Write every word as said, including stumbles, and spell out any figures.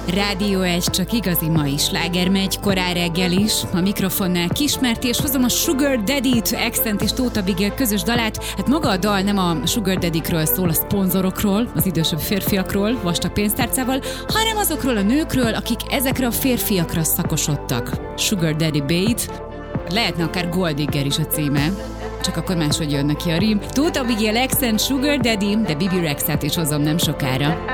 Rádió egy, csak igazi mai sláger megy, korán reggel is. A mikrofonnál Kismárti, és hozom a Sugar Daddy-t, Accent és Tóth Abigail közös dalát. Hát maga a dal nem a Sugar Daddy-kről szól, a szponzorokról, az idősebb férfiakról, vastag pénztárcával, hanem azokról a nőkről, akik ezekre a férfiakra szakosodtak. Sugar Daddy Bait, lehetne akár Gold Digger is a címe, csak akkor máshogy jön neki a rím. Tóth Abigail, Accent, Sugar Daddy, de Bibi Rexha-t is hozom nem sokára.